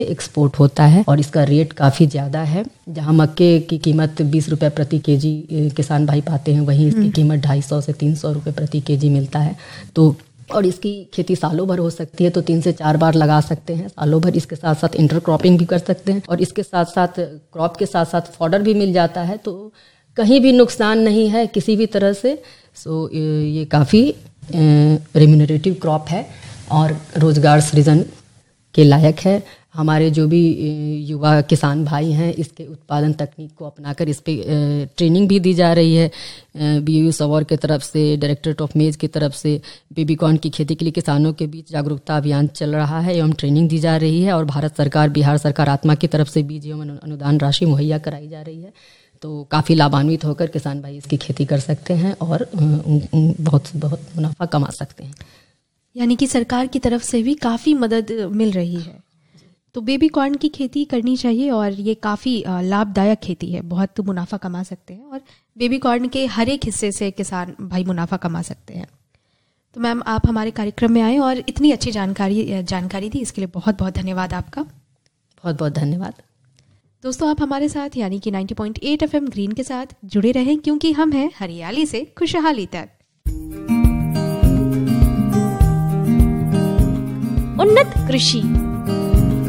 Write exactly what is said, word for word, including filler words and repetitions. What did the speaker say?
Export होता है और इसका रेट काफ़ी ज़्यादा है। जहाँ मक्के की कीमत बीस रुपये प्रति केजी किसान भाई पाते हैं, वहीं इसकी कीमत ढाई सौ से तीन सौ रुपये प्रति केजी मिलता है। तो और इसकी खेती सालों भर हो सकती है, तो तीन से चार बार लगा सकते हैं सालों भर। इसके साथ साथ इंटर क्रॉपिंग भी कर सकते हैं और इसके साथ साथ क्रॉप के साथ साथ फॉडर भी मिल जाता है, तो कहीं भी नुकसान नहीं है किसी भी तरह से। सो ये काफ़ी रेम्यूनरेटिव क्रॉप है और रोज़गार सृजन के लायक है। हमारे जो भी युवा किसान भाई हैं, इसके उत्पादन तकनीक को अपनाकर इस पे ट्रेनिंग भी दी जा रही है। बी यू सवॉर की तरफ से, डायरेक्टरेट ऑफ मेज की तरफ से बेबी कॉर्न की खेती के लिए किसानों के बीच जागरूकता अभियान चल रहा है एवं ट्रेनिंग दी जा रही है। और भारत सरकार, बिहार सरकार आत्मा की तरफ से बीज एवं अनुदान राशि मुहैया कराई जा रही है। तो काफ़ी लाभान्वित होकर किसान भाई इसकी खेती कर सकते हैं और बहुत बहुत मुनाफा कमा सकते हैं। यानी कि सरकार की तरफ से भी काफ़ी मदद मिल रही है। तो बेबी कॉर्न की खेती करनी चाहिए और ये काफ़ी लाभदायक खेती है, बहुत मुनाफा कमा सकते हैं और बेबी कॉर्न के हर एक हिस्से से किसान भाई मुनाफा कमा सकते हैं। तो मैम, आप हमारे कार्यक्रम में आए और इतनी अच्छी जानकारी जानकारी दी, इसके लिए बहुत बहुत धन्यवाद आपका। बहुत बहुत धन्यवाद। दोस्तों, आप हमारे साथ यानी कि नब्बे पॉइंट आठ एफएम ग्रीन के साथ जुड़े रहें, क्योंकि हम हैं हरियाली से खुशहाली तक। उन्नत कृषि